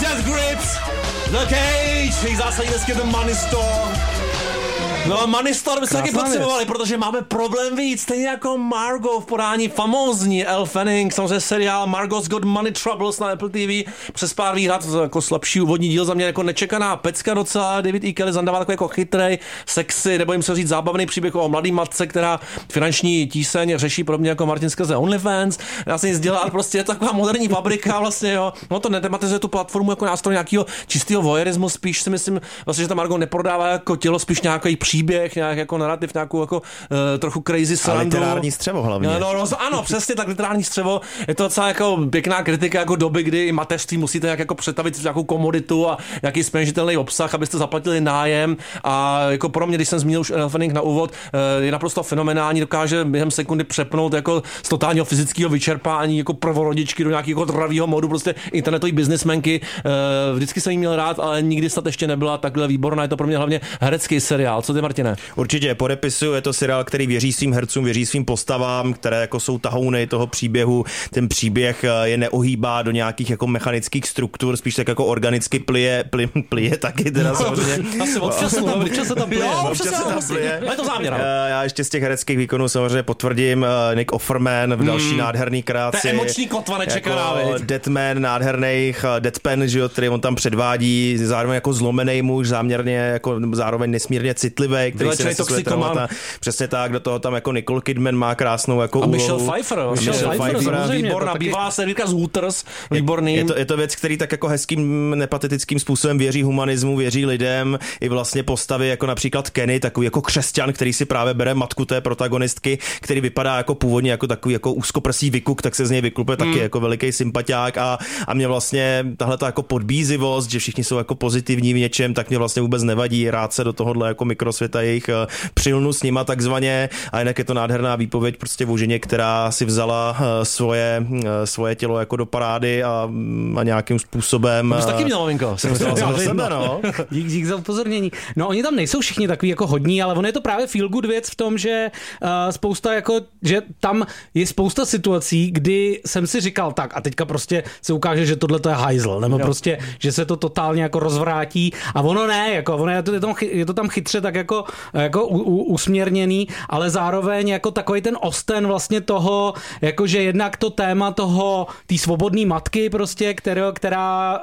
Death Grips, The Cage, jejich zásadní dnesky The Money Store. No, Money Store bychom taky potřebovali, protože máme problém víc, stejně jako Margot v podání famózní Elle Fanning, samozřejmě seriál Margot's Got Money Troubles na Apple TV, přes pár výhrad, jako slabší úvodní díl, za mě jako nečekaná pecka docela, David E. Kelly zandává takový jako chytrej, sexy, nebo jim se říct zábavný příběh o mladý matce, která finanční tíseň řeší podobně jako Martin skrze OnlyFans, já se nic dělat, prostě je to taková moderní fabrika vlastně, jo, no to netematizuje tu platformu jako nástroj nějakého čistého voyeurismu, spíš si myslím, vlastně, že ta Margot neprodává jako tělo, spíš nějaký příběh, nějak jako narrativ, nějakou jako trochu crazy srandu. A literární střevo hlavně. Ano, přesně tak, literární střevo. Je to docela jako pěkná kritika jako doby, kdy i mateřství musíte jako přetavit v nějakou komoditu a nějaký speněžitelný obsah, abyste zaplatili nájem. A jako pro mě, když jsem zmínil už Elle Fanning na úvod, je naprosto fenomenální, dokáže během sekundy přepnout jako z totálního fyzického vyčerpání jako prvorodičky do nějakého dravého modu, prostě internetové businessmenky. Vždycky jsem jí měl rád, ale nikdy snad ještě nebyla takhle výborná. Je to pro mě hlavně herecký seriál. Co ty, Martine? Určitě, podepisuju, je to seriál, který věří svým hercům, věří svým postavám, které jako jsou tahouny toho příběhu. Ten příběh je neohýbá do nějakých jako mechanických struktur, spíš tak jako organicky plije taky teda samozřejmě. Asi občas se tam plije. Je to záměr. Já ještě z těch hereckých výkonů samozřejmě potvrdím Nick Offerman v další nádherný kreaci. To je emoční kotva nečekaná, jako Deadman nádherných, Deadpan, že jo, který on tam předvádí, zároveň jako zlomený muž, záměrně jako zároveň nesmírně citlivý, který se nesesuje traumata. Přesně tak, do toho tam jako Nicole Kidman má krásnou jako úlohu. Michelle Pfeiffer, výborná, bývalá servítka z Hooters, výborný. Je to věc, který tak jako hezkým nepatetickým způsobem věří humanismu, věří lidem, i vlastně postavy jako například Kenny, takový jako křesťan, který si právě bere matku té protagonistky, který vypadá jako původně jako takový jako úzkoprsý vykuk, tak se z něj vyklupe taky jako veliký sympatiák a mě vlastně tahle jako podbízivost, že všichni jsou jako pozitivní v něčem, tak mě vlastně vůbec nevadí, rád se do tohohle jako mikrosvěta jejich přilnu s nima takzvaně, a jinak je to nádherná výpověď prostě o ženě, která si vzala svoje tělo jako do parády a nějakým způsobem. To taky měl, Mavinko. Dík za upozornění. No, oni tam nejsou všichni takový jako hodní, ale ono je to právě feel good věc v tom, že spousta jako, že tam je spousta situací, kdy jsem si říkal tak a teďka prostě se ukáže, že tohle to je hajzl, nebo prostě, že se to totálně jako rozvrátí a ono ne, jako ono je to tam chytře tak jako usměrněný, ale zároveň jako takový ten osten vlastně toho, jakože jednak to téma té svobodné matky prostě, která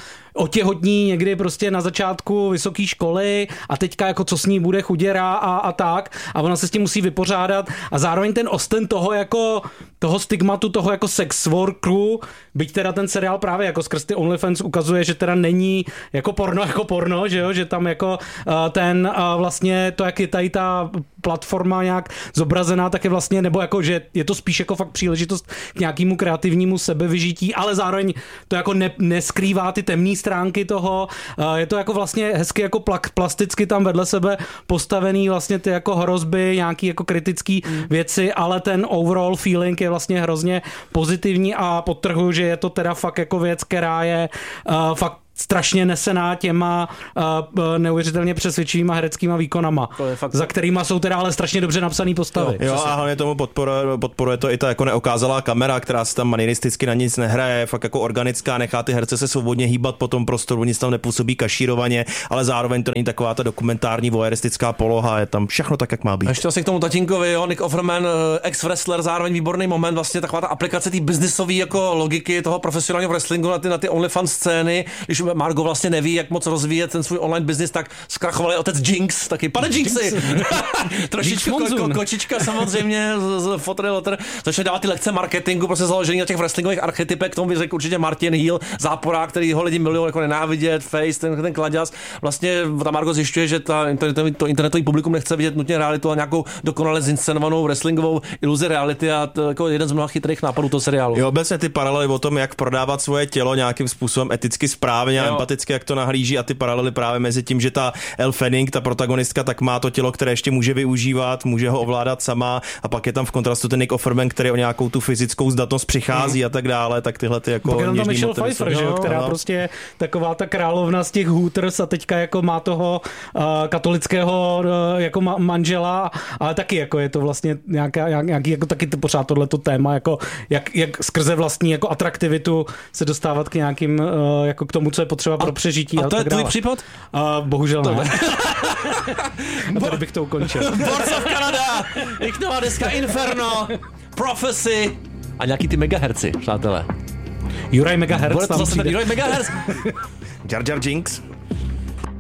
otěhotní někdy prostě na začátku vysoké školy a teďka jako co s ní bude chuděra a tak a ona se s tím musí vypořádat a zároveň ten osten toho jako toho stigmatu, toho jako sex workeru, byť teda ten seriál právě jako skrz ty OnlyFans ukazuje, že teda není jako porno, že jo, že tam jako ten vlastně to, jak je tady ta platforma nějak zobrazená, tak je vlastně, nebo jako, že je to spíš jako fakt příležitost k nějakému kreativnímu sebevyžití, ale zároveň to jako neskrývá ty temné stránky toho, je to jako vlastně hezky jako plasticky tam vedle sebe postavený vlastně ty jako hrozby, nějaký jako kritický věci, ale ten overall feeling je vlastně hrozně pozitivní a podtrhuji, že je to teda fakt jako věc, která je fakt strašně nesená těma neuvěřitelně přesvědčivýma hereckýma výkonama, za kterýma jsou teda ale strašně dobře napsaný postavy. Jo, a hlavně tomu podporuje to i ta jako neokázalá kamera, která se tam manieristicky na nic nehraje, fakt jako organická, nechá ty herce se svobodně hýbat po tom prostoru, nic tam nepůsobí kašírovaně, ale zároveň to není taková ta dokumentární voyeuristická poloha, je tam všechno tak, jak má být. Ještě asi k tomu tatínkovi, jo, Nick Offerman, ex-wrestler, zároveň výborný moment, vlastně taková ta aplikace té businessové jako logiky toho profesionálního wrestlingu na ty OnlyFans scény, když Margot vlastně neví, jak moc rozvíjet ten svůj online business, tak zkrachoval otec Jinx, taky pane Jinxi. Trošičku kočička samozřejmě z Fotr, začne dávat ty lekce marketingu, prostě založený na těch wrestlingových archetypech, k tomu by řekl určitě Martin Heel, záporák, který ho lidi milují jako nenávidět, face, ten kladěz. Vlastně ta Margot zjišťuje, že to internetový publikum nechce vidět nutně realitu, ale nějakou dokonale zinscenovanou wrestlingovou iluzi reality a to jako jeden z mnoha chytrých nápadů toho seriálu. Jo, obecně ty paralely o tom, jak prodávat svoje tělo nějakým způsobem eticky správně a empaticky, jak to nahlíží, a ty paralely právě mezi tím, že ta Elle Fanning, ta protagonistka, tak má to tělo, které ještě může využívat, může ho ovládat sama, a pak je tam v kontrastu ten Nick Offerman, který o nějakou tu fyzickou zdatnost přichází a tak dále, tak tyhle ty jako něžný motivy. Michelle Pfeiffer, že jo, která prostě taková ta královna z těch Hooters a teďka jako má toho katolického jako manžela, ale taky jako je to vlastně nějaký jako taky to pořád tohleto téma, jako jak skrze vlastní jako atraktivitu se dostávat k nějakým jako k tomu, co co je potřeba pro přežití. A to je tvůj případ? Bohužel ne. A tady bych to ukončil. Boards of Canada, jich nová deska Inferno, Prophecy a nějaký ty megaherci, přátelé. Juraj Megahertz. Bude to zase ten Juraj Megahertz. Jar Jar Jinx.